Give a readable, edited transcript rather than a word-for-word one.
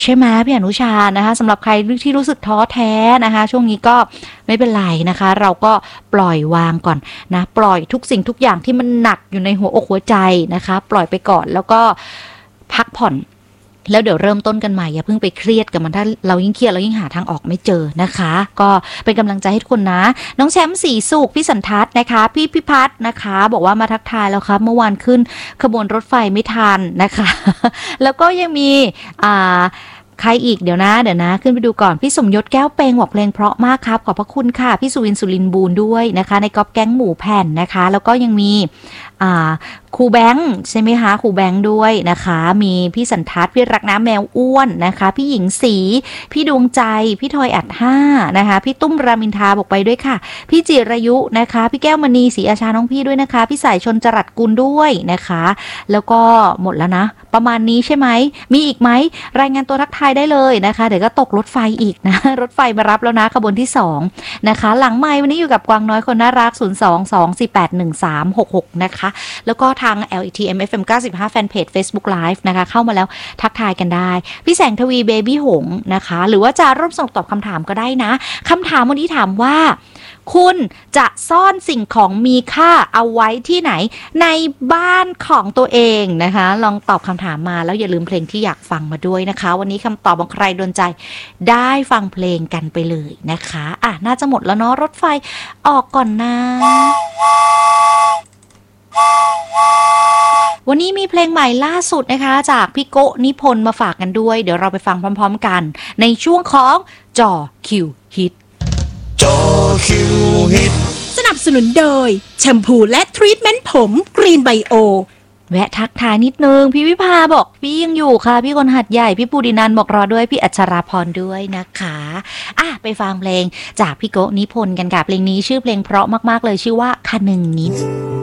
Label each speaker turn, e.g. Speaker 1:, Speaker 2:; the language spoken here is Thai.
Speaker 1: ใช่ไหมพี่อนุชานะคะสำหรับใครที่รู้สึกท้อแท้นะคะช่วงนี้ก็ไม่เป็นไรนะคะเราก็ปล่อยวางก่อนนะปล่อยทุกสิ่งทุกอย่างที่มันหนักอยู่ในหัวอกหัวใจนะคะปล่อยไปก่อนแล้วก็พักผ่อนแล้วเดี๋ยวเริ่มต้นกันใหม่อย่าเพิ่งไปเครียดกับมันถ้าเรายิ่งเครียดเรายิ่งหาทางออกไม่เจอนะคะก็เป็นกำลังใจให้ทุกคนนะน้องแชมป์สีสุขพี่สันทัศน์นะคะพี่พิพัฒน์นะคะบอกว่ามาทักทายแล้วครับเมื่อวานขึ้นขบวนรถไฟไม่ทันนะคะแล้วก็ยังมีอ่า ใครอีกเดี๋ยวนะขึ้นไปดูก่อนพี่สมยศแก้วเปงบอกเพลงเพราะมากครับขอบพระคุณค่ะพี่สุวินสุรินทร์บูรณ์ด้วยนะคะในก๊อปแก๊งหมูแผ่นนะคะแล้วก็ยังมีครูแบงค์ใช่ไหมคะครูแบงค์ด้วยนะคะมีพี่สันทัศน์พี่รักน้ำแมวอ้วนนะคะพี่หญิงศรีพี่ดวงใจพี่ทอยอัด5นะคะพี่ตุ้มรามินทาบอกไปด้วยค่ะพี่จิรายุนะคะพี่แก้วมณีศรีอาชาน้องพี่ด้วยนะคะพี่สายชนจรัสกุลด้วยนะคะแล้วก็หมดแล้วนะประมาณนี้ใช่ไหมมีอีกไหมรายงานตัวทักทายได้เลยนะคะเดี๋ยวก็ตกรถไฟอีกนะรถไฟมารับแล้วนะขบวนที่2นะคะหลังไมค์วันนี้อยู่กับกวางน้อยคนน่ารัก022481366นะคะแล้วก็ทาง LTM FM 95 Fanpage Facebook Live นะคะเข้ามาแล้วทักทายกันได้พี่แสงทวีเบบี้หงนะคะหรือว่าจะร่วมส่งตอบคำถามก็ได้นะคำถามวันนี้ถามว่าคุณจะซ่อนสิ่งของมีค่าเอาไว้ที่ไหนในบ้านของตัวเองนะคะลองตอบคำถามมาแล้วอย่าลืมเพลงที่อยากฟังมาด้วยนะคะวันนี้คำตอบของใครโดนใจได้ฟังเพลงกันไปเลยนะคะน่าจะหมดแล้วเนาะรถไฟออกก่อนนะวันนี้มีเพลงใหม่ล่าสุดนะคะจากพี่โกนิพนธ์มาฝากกันด้วยเดี๋ยวเราไปฟังพร้อมๆกันในช่วงของจอคิวฮิต
Speaker 2: จอคิวฮิต
Speaker 3: สนับสนุนโดยแชมพูและทรีทเมนต์ผมกรีนไบโอ
Speaker 1: แวะทักทายนิดนึงพี่วิภาบอกพี่ยังอยู่ค่ะพี่คนหัดใหญ่พี่ปูดินันบอกรอด้วยพี่อัชราพรด้วยนะคะไปฟังเพลงจากพี่โกนิพนธ์กันค่ะเพลงนี้ชื่อเพลงเพราะมากๆเลยชื่อว่าคนึงนิด